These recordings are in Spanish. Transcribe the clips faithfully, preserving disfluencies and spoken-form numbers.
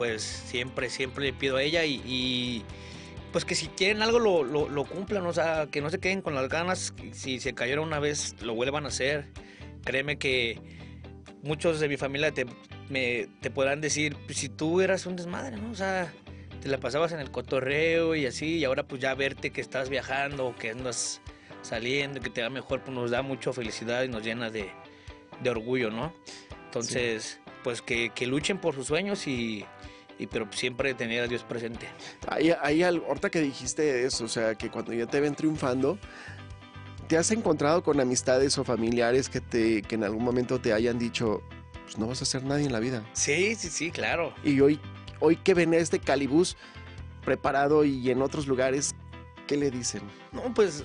pues siempre, siempre le pido a ella y, y pues que si quieren algo lo, lo, lo cumplan, o sea, que no se queden con las ganas, si se cayeron una vez lo vuelvan a hacer. Créeme que muchos de mi familia te, me, te podrán decir, pues, si tú eras un desmadre, ¿no? O sea, te la pasabas en el cotorreo y así, y ahora pues ya verte que estás viajando, que andas saliendo, que te va mejor, pues nos da mucha felicidad y nos llena de, de orgullo, ¿no? Entonces, sí. pues que, que luchen por sus sueños y, y pero siempre tener a Dios presente. Hay, hay algo, ahorita que dijiste eso, o sea, que cuando ya te ven triunfando, ¿te has encontrado con amistades o familiares que, te, que en algún momento te hayan dicho, pues no vas a ser nadie en la vida? Sí, sí, sí, claro. Y hoy, hoy que ven este Calibús preparado y en otros lugares, ¿qué le dicen? No, pues...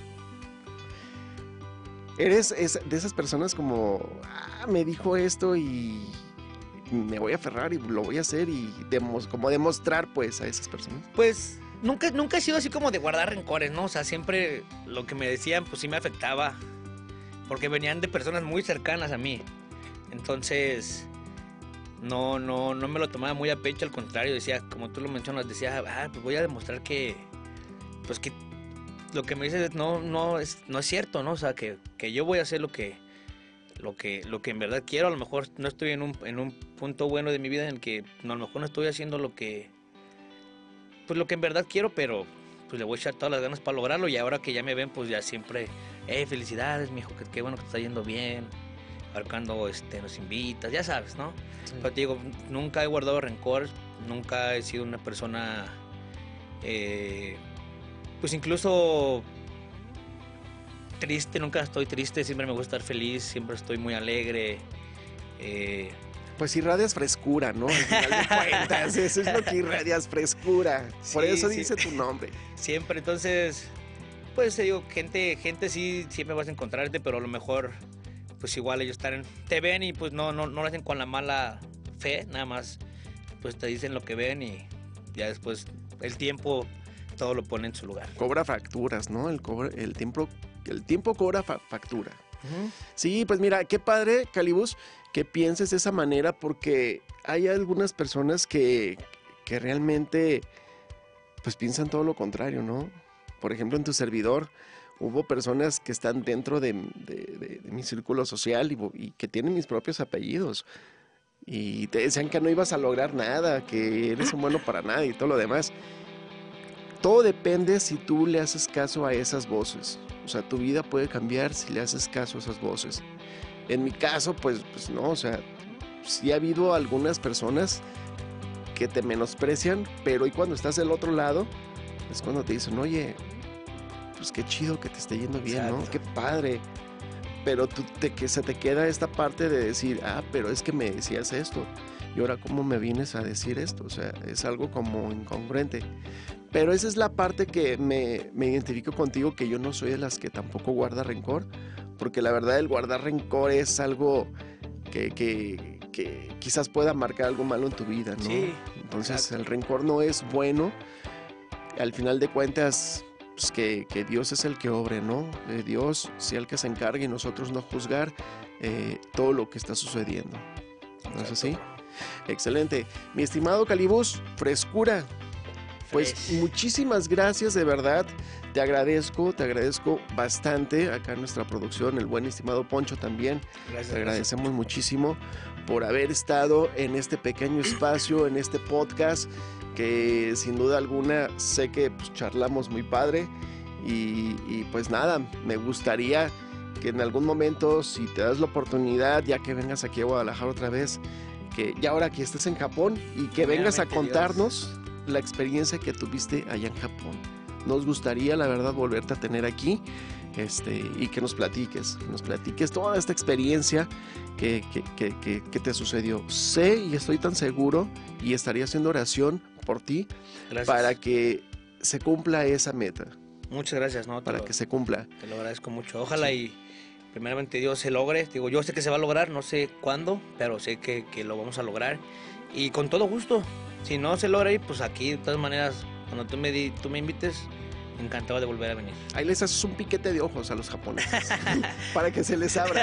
Eres es de esas personas como, ah, me dijo esto y me voy a aferrar y lo voy a hacer y demos, como demostrar pues a esas personas. Pues nunca, nunca he sido así como de guardar rencores, ¿no? O sea, siempre lo que me decían pues sí me afectaba porque venían de personas muy cercanas a mí. Entonces no, no, no me lo tomaba muy a pecho, al contrario, decía, como tú lo mencionas, decía, ah, pues voy a demostrar que, pues que lo que me dices no, no, es, no es cierto, ¿no? O sea, que, que yo voy a hacer lo que, lo, que, lo que en verdad quiero. A lo mejor no estoy en un, en un punto bueno de mi vida en el que no, a lo mejor no estoy haciendo lo que, pues lo que en verdad quiero, pero pues le voy a echar todas las ganas para lograrlo. Y ahora que ya me ven, pues ya siempre, eh, felicidades, mijo, que qué bueno que te está yendo bien. A ver cuando este, nos invitas, ya sabes, ¿no? Sí. Pero te digo, nunca he guardado rencor, nunca he sido una persona... Eh, pues incluso triste, nunca estoy triste, siempre me gusta estar feliz, siempre estoy muy alegre. Eh... Pues irradias frescura, ¿no? Al final de cuentas, eso es lo que irradias, frescura. Por sí, eso sí. dice tu nombre. Siempre, entonces, pues te digo, gente, gente sí, siempre vas a encontrarte, pero a lo mejor, pues igual ellos están, te ven y pues no, no, no lo hacen con la mala fe, nada más, pues te dicen lo que ven y ya después el tiempo... todo lo pone en su lugar. Cobra facturas, ¿no? El, cobra, el, tiempo, el tiempo cobra fa factura. Uh-huh. Sí, pues mira, qué padre, Calibús, que pienses de esa manera, porque hay algunas personas que, que realmente pues piensan todo lo contrario, ¿no? Por ejemplo, en tu servidor hubo personas que están dentro de, de, de, de mi círculo social y, y que tienen mis propios apellidos. Y te decían que no ibas a lograr nada, que eres un bueno para nada y todo lo demás. Todo depende si tú le haces caso a esas voces. O sea, tu vida puede cambiar si le haces caso a esas voces. En mi caso, pues, pues no, o sea, sí ha habido algunas personas que te menosprecian, pero y cuando estás del otro lado, es cuando te dicen, oye, pues qué chido que te esté yendo bien, exacto, ¿no? Qué padre. Pero tú te, que se te queda esta parte de decir, ah, pero es que me decías esto. Y ahora, ¿cómo me vienes a decir esto? O sea, es algo como incongruente. Pero esa es la parte que me, me identifico contigo, que yo no soy de las que tampoco guarda rencor, porque la verdad el guardar rencor es algo que, que, que quizás pueda marcar algo malo en tu vida, ¿no? Sí, entonces exacto. El rencor no es bueno. Al final de cuentas, pues que, que Dios es el que obre, ¿no? Eh, Dios sea el que se encargue y nosotros no juzgar eh, todo lo que está sucediendo. ¿No es así? Excelente. Mi estimado Calibús, frescura. Pues Fresh. Muchísimas gracias, de verdad, te agradezco, te agradezco bastante, acá en nuestra producción, el buen estimado Poncho también, gracias, te agradecemos gracias. muchísimo por haber estado en este pequeño espacio, en este podcast, que sin duda alguna sé que pues, charlamos muy padre, y, y pues nada, me gustaría que en algún momento, si te das la oportunidad, ya que vengas aquí a Guadalajara otra vez, que ya ahora que estés en Japón, y que vengas a contarnos Dios. la experiencia que tuviste allá en Japón. Nos gustaría, la verdad, volverte a tener aquí este, y que nos platiques, que nos platiques toda esta experiencia que, que, que, que, que te sucedió. Sé y estoy tan seguro y estaría haciendo oración por ti gracias. Para que se cumpla esa meta. Muchas gracias, ¿no? Te para lo, que se cumpla. Te lo agradezco mucho. Ojalá sí. y primeramente Dios se logre. Digo, yo sé que se va a lograr, no sé cuándo, pero sé que, que lo vamos a lograr. Y con todo gusto. Si no se logra ir, pues aquí, de todas maneras, cuando tú me, di, tú me invites, encantado de volver a venir. Ahí les haces un piquete de ojos a los japoneses para que se les abra,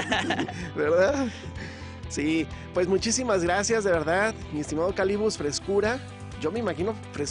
¿verdad? Sí, pues muchísimas gracias, de verdad, mi estimado Calibús, frescura. yo me imagino